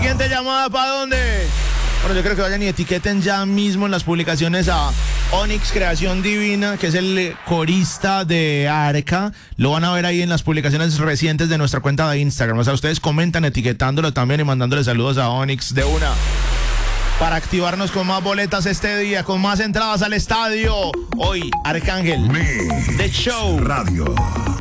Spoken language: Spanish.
Siguiente llamada, ¿para dónde? Bueno, yo creo que vayan y etiqueten ya mismo en las publicaciones a Onyx Creación Divina, que es el corista de Arca. Lo van a ver ahí en las publicaciones recientes de nuestra cuenta de Instagram. O sea, ustedes comentan etiquetándolo también y mandándole saludos a Onyx de una. Para activarnos con más boletas este día, con más entradas al estadio. Hoy, Arcángel, The Show Radio.